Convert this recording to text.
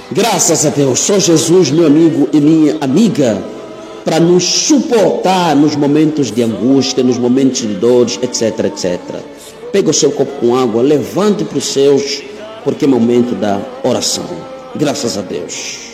Graças a Deus, só Jesus, meu amigo e minha amiga, para nos suportar nos momentos de angústia, nos momentos de dores, etc, etc. Pega o seu copo com água, levante para os seus, porque é momento da oração. Graças a Deus.